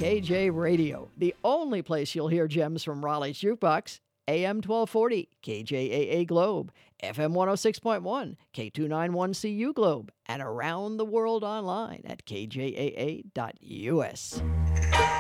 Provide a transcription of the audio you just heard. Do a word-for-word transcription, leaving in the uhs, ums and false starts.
K J Radio, the only place you'll hear gems from Raleigh's Jukebox. A M twelve forty, K J A A Globe, F M one oh six point one, K two ninety-one C U Globe, and around the world online at K J A A dot U S.